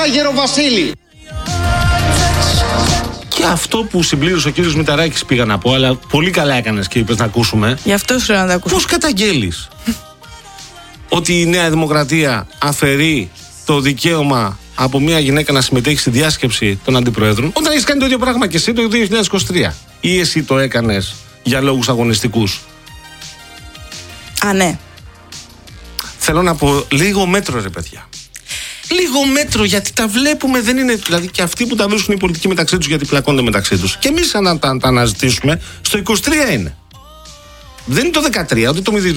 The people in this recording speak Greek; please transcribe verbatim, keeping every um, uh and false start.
Γεροβασίλη. Και αυτό που συμπλήρωσε ο κύριος Μηταράκης πήγα να πω, αλλά πολύ καλά έκανες και είπες να ακούσουμε. Γι' αυτό σου λέω να τα ακούσουμε. Πώς καταγγέλεις ότι η Νέα Δημοκρατία αφαιρεί το δικαίωμα από μια γυναίκα να συμμετέχει στη διάσκεψη των αντιπροέδρων, όταν έχεις κάνει το ίδιο πράγμα και εσύ το δύο χιλιάδες είκοσι τρία? Ή εσύ το έκανες για λόγους αγωνιστικούς? Α, ναι. Θέλω να πω λίγο μέτρο, ρε παιδιά. Λίγο μέτρο, γιατί τα βλέπουμε, δεν είναι. Δηλαδή και αυτοί που τα βρίσκουν οι πολιτικοί μεταξύ τους, γιατί πλακώνται μεταξύ τους. Και εμείς να τα, τα αναζητήσουμε, στο είκοσι τρία είναι. Δεν είναι το δεκατρία, ούτε το